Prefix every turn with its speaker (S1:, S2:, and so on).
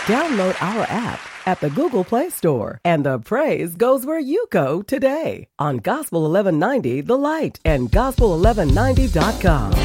S1: Download our app at the Google Play Store, and the praise goes where you go today on Gospel 1190 The Light and Gospel1190.com.